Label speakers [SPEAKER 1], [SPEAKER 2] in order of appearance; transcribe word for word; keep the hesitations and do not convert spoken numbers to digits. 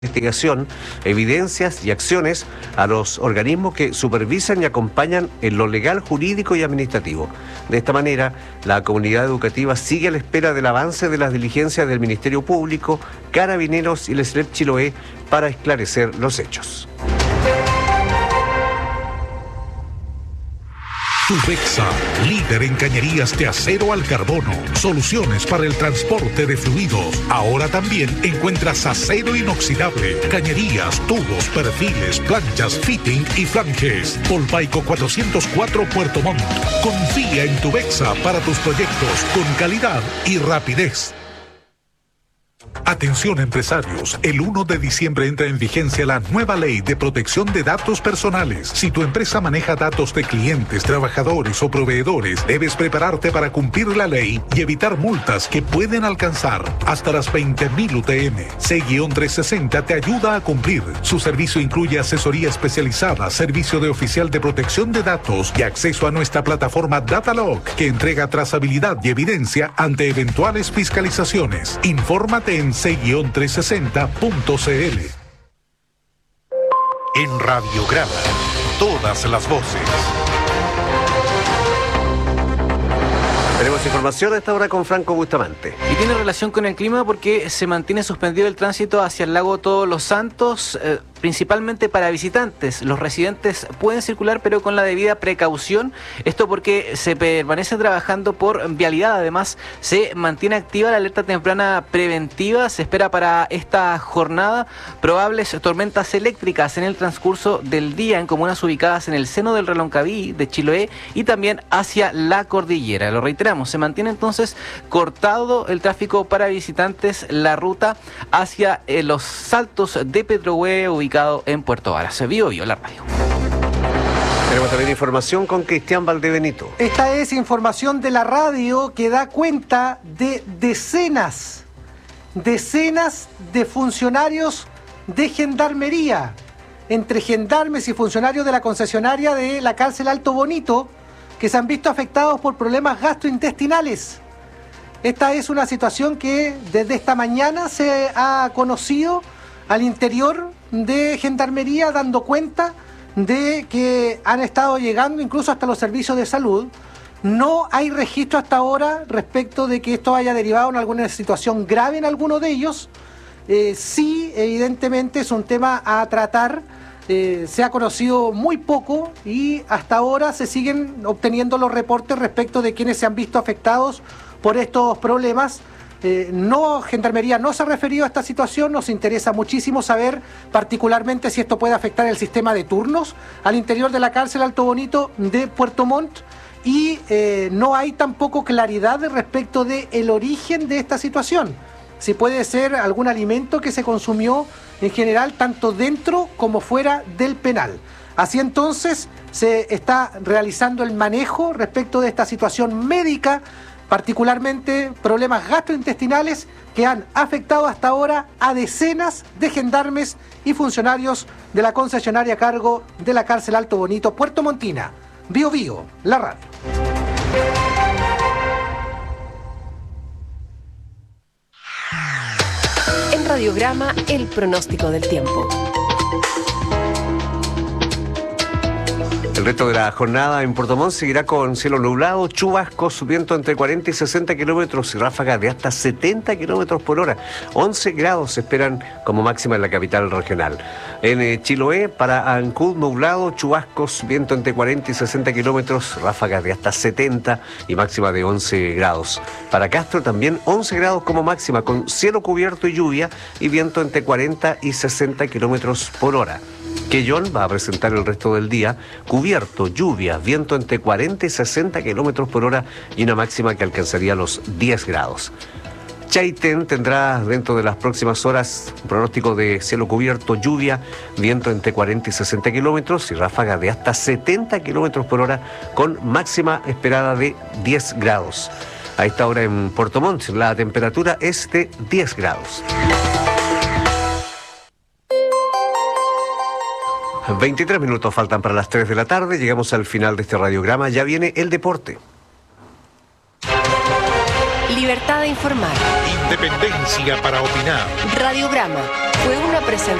[SPEAKER 1] investigación, evidencias y acciones a los organismos que supervisan y acompañan en lo legal, jurídico y administrativo. De esta manera, la comunidad educativa sigue a la espera del avance de las diligencias del Ministerio Público, Carabineros y el S L E P Chiloé para esclarecer los hechos.
[SPEAKER 2] Tubexa, líder en cañerías de acero al carbono, soluciones para el transporte de fluidos. Ahora también encuentras acero inoxidable, cañerías, tubos, perfiles, planchas, fitting y flanges. Polpaico cuatrocientos cuatro Puerto Montt. Confía en Tubexa para tus proyectos con calidad y rapidez. Atención empresarios, el uno de diciembre entra en vigencia la nueva ley de protección de datos personales. Si tu empresa maneja datos de clientes, trabajadores o proveedores, debes prepararte para cumplir la ley y evitar multas que pueden alcanzar hasta las veinte mil U T M. C trescientos sesenta te ayuda a cumplir. Su servicio incluye asesoría especializada, servicio de oficial de protección de datos y acceso a nuestra plataforma Datalog, que entrega trazabilidad y evidencia ante eventuales fiscalizaciones. Infórmate en C trescientos sesenta punto c l. En Radiograma, todas las voces.
[SPEAKER 1] Tenemos información a esta hora con Franco Bustamante.
[SPEAKER 3] Y tiene relación con el clima porque se mantiene suspendido el tránsito hacia el lago Todos los Santos, eh, principalmente para visitantes. Los residentes pueden circular, pero con la debida precaución. Esto porque se permanece trabajando por vialidad. Además, se mantiene activa la alerta temprana preventiva. Se espera para esta jornada probables tormentas eléctricas en el transcurso del día en comunas ubicadas en el seno del Reloncaví de Chiloé y también hacia la cordillera. Lo reiteramos, se mantiene entonces cortado el tráfico para visitantes, la ruta hacia eh, los saltos de Petrohue ubicado en Puerto Varas. Vivo, vivo la radio.
[SPEAKER 1] Tenemos también información con Cristian Valdebenito.
[SPEAKER 4] Esta es información de la radio que da cuenta de decenas, decenas de funcionarios de gendarmería, entre gendarmes y funcionarios de la concesionaria de la cárcel Alto Bonito, que se han visto afectados por problemas gastrointestinales. Esta es una situación que desde esta mañana se ha conocido al interior de Gendarmería, dando cuenta de que han estado llegando incluso hasta los servicios de salud. No hay registro hasta ahora respecto de que esto haya derivado en alguna situación grave en alguno de ellos. Eh, sí, evidentemente es un tema a tratar. Eh, se ha conocido muy poco y hasta ahora se siguen obteniendo los reportes respecto de quienes se han visto afectados por estos problemas. Eh, no, Gendarmería no se ha referido a esta situación. Nos interesa muchísimo saber particularmente si esto puede afectar el sistema de turnos al interior de la cárcel Alto Bonito de Puerto Montt y eh, no hay tampoco claridad respecto del origen de esta situación. Si puede ser algún alimento que se consumió en general tanto dentro como fuera del penal. Así entonces se está realizando el manejo respecto de esta situación médica, particularmente problemas gastrointestinales que han afectado hasta ahora a decenas de gendarmes y funcionarios de la concesionaria a cargo de la cárcel Alto Bonito, Puerto Montina. Bio Bio, la radio.
[SPEAKER 5] En Radiograma, el pronóstico del tiempo.
[SPEAKER 1] El resto de la jornada en Puerto Montt seguirá con cielo nublado, chubascos, viento entre cuarenta y sesenta kilómetros y ráfagas de hasta setenta kilómetros por hora. once grados se esperan como máxima en la capital regional. En eh, Chiloé, para Ancud, nublado, chubascos, viento entre cuarenta y sesenta kilómetros, ráfagas de hasta setenta y máxima de once grados. Para Castro también once grados como máxima, con cielo cubierto y lluvia y viento entre cuarenta y sesenta kilómetros por hora. Quellón va a presentar el resto del día cubierto, lluvia, viento entre cuarenta y sesenta kilómetros por hora y una máxima que alcanzaría los diez grados. Chaitén tendrá dentro de las próximas horas un pronóstico de cielo cubierto, lluvia, viento entre cuarenta y sesenta kilómetros y ráfaga de hasta setenta kilómetros por hora con máxima esperada de diez grados. A esta hora en Puerto Montt la temperatura es de diez grados. veintitrés minutos faltan para las tres de la tarde. Llegamos al final de este radiograma. Ya viene el deporte.
[SPEAKER 5] Libertad de informar.
[SPEAKER 2] Independencia para opinar.
[SPEAKER 5] Radiograma fue una presentación